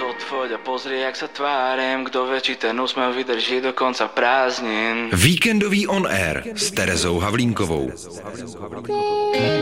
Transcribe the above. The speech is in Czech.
zodpoď a pozri, jak sa tvárim. Kdo vie, či ten úsmev vydrží do konca prázdnin. Víkendový on air s Terezou Havlínkovou.